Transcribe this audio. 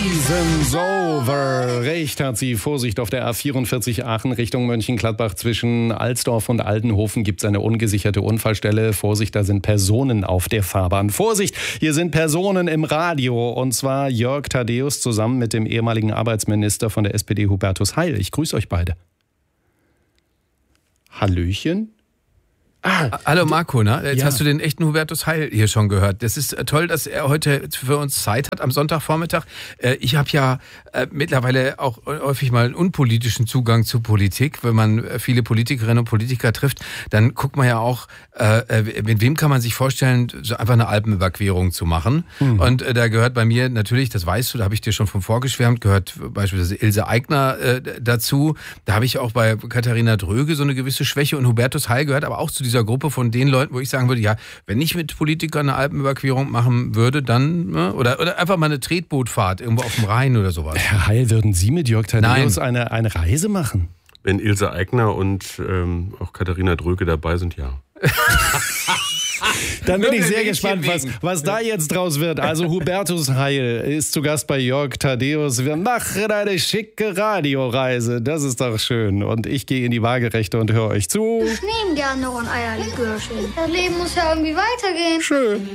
Season's over. Recht hat sie. Vorsicht, auf der A44 Aachen Richtung Mönchengladbach zwischen Alsdorf und Aldenhofen gibt es eine ungesicherte Unfallstelle. Vorsicht, da sind Personen auf der Fahrbahn. Vorsicht, hier sind Personen im Radio. Und zwar Jörg Thaddeus zusammen mit dem ehemaligen Arbeitsminister von der SPD, Hubertus Heil. Ich grüße euch beide. Hallöchen? Hallo Marco, ne? Jetzt hast du den echten Hubertus Heil hier schon gehört. Das ist toll, dass er heute für uns Zeit hat am Sonntagvormittag. Ich habe ja mittlerweile auch häufig mal einen unpolitischen Zugang zu Politik. Wenn man viele Politikerinnen und Politiker trifft, dann guckt man ja auch, mit wem kann man sich vorstellen, so einfach eine Alpenüberquerung zu machen. Und da gehört bei mir natürlich, das weißt du, da habe ich dir schon von vorgeschwärmt, gehört beispielsweise Ilse Aigner dazu. Da habe ich auch bei Katharina Dröge so eine gewisse Schwäche und Hubertus Heil gehört aber auch zu dieser Gruppe von den Leuten, wo ich sagen würde, ja, wenn ich mit Politikern eine Alpenüberquerung machen würde, dann, ne, oder einfach mal eine Tretbootfahrt irgendwo auf dem Rhein oder sowas. Herr Heil, würden Sie mit Jörg Thaddeus eine Reise machen? Wenn Ilse Aigner und auch Katharina Dröge dabei sind, ja. Dann bin ich sehr gespannt, was da jetzt draus wird. Also Hubertus Heil ist zu Gast bei Jörg Thaddeus. Wir machen eine schicke Radioreise. Das ist doch schön. Und ich gehe in die Waagerechte und höre euch zu. Ich nehme gerne noch ein Eierlikörchen. Das Leben muss ja irgendwie weitergehen. Schön.